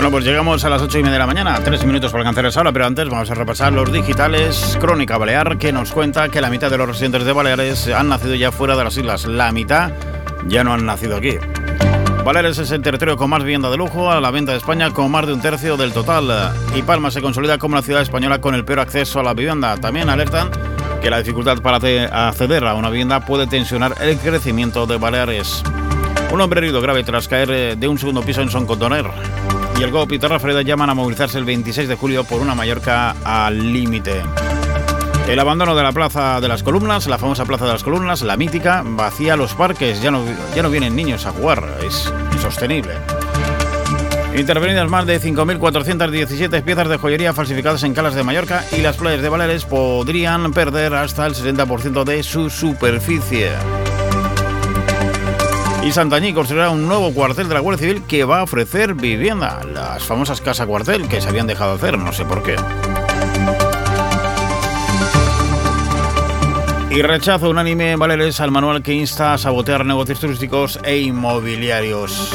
Bueno, pues llegamos a las 8:30 de la mañana, 3 minutos para alcanzar esa hora, pero antes vamos a repasar los digitales. Crónica Balear, que nos cuenta que la mitad de los residentes de Baleares han nacido ya fuera de las islas. La mitad ya no han nacido aquí. Baleares es el territorio con más vivienda de lujo a la venta de España, con más de un tercio del total. Y Palma se consolida como la ciudad española con el peor acceso a la vivienda. También alertan que la dificultad para acceder a una vivienda puede tensionar el crecimiento de Baleares. Un hombre herido grave tras caer de un segundo piso en Son Cotoner. Y el GOP y Terrafreda llaman a movilizarse el 26 de julio por una Mallorca al límite. El abandono de la Plaza de las Columnas, la famosa Plaza de las Columnas, la mítica, vacía los parques. Ya no vienen niños a jugar, es insostenible. Intervenidas más de 5.417 piezas de joyería falsificadas en calas de Mallorca, y las playas de Baleares podrían perder hasta el 60% de su superficie. Y Santañí construirá un nuevo cuartel de la Guardia Civil que va a ofrecer vivienda. Las famosas casa cuartel que se habían dejado hacer, no sé por qué. Y rechazo unánime en Baleares al manual que insta a sabotear negocios turísticos e inmobiliarios.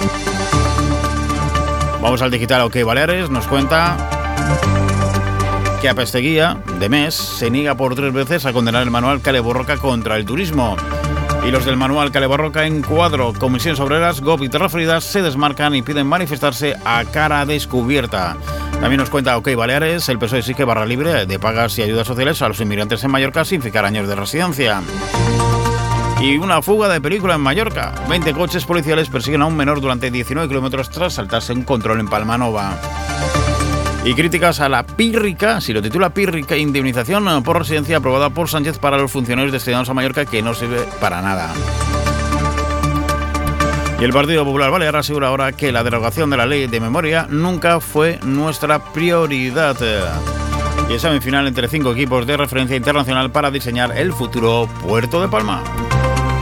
Vamos al digital OK Baleares, nos cuenta que Apesteguía, de Mes, se niega por 3 veces a condenar el manual Kale Borroka contra el turismo. Y los del manual Kale Borroka en cuadro, Comisiones Obreras, GOP y Terrafridas se desmarcan y piden manifestarse a cara descubierta. También nos cuenta OK Baleares, el PSOE exige barra libre de pagas y ayudas sociales a los inmigrantes en Mallorca sin fijar años de residencia. Y una fuga de película en Mallorca. 20 coches policiales persiguen a un menor durante 19 kilómetros tras saltarse un control en Palmanova. Y críticas a la pírrica, si lo titula pírrica, indemnización por residencia aprobada por Sánchez para los funcionarios destinados a Mallorca, que no sirve para nada. Y el Partido Popular Balear asegura ahora que la derogación de la ley de memoria nunca fue nuestra prioridad. Y examen final entre 5 equipos de referencia internacional para diseñar el futuro puerto de Palma.